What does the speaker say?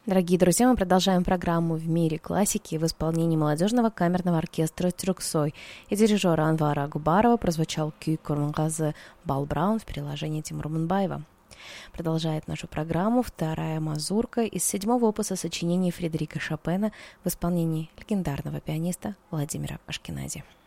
Дорогие друзья, мы продолжаем программу «В мире классики» в исполнении молодежного камерного оркестра «Тюрксой» и дирижера Анвара Губарова прозвучал «Күй Курмангазы Балбраун» в переложении Тимура Мунбаева. Продолжает нашу программу вторая мазурка из 7-го опуса сочинений Фредерика Шопена в исполнении легендарного пианиста Владимира Ашкенази.